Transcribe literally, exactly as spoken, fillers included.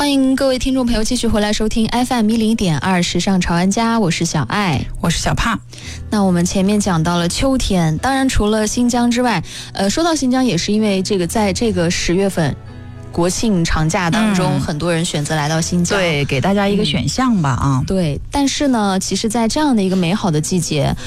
欢迎各位听众朋友继续回来收听 F M 一零点二时尚潮玩家，我是小爱， 我是小帕。 那我们前面讲到了秋天，当然除了新疆之外，呃，说到新疆也是因为这个在这个十月份国庆长假当中、嗯、很多人选择来到新疆， 对，给大家一个选项吧啊、 嗯。对，但是呢，其实在这样的一个美好的季节，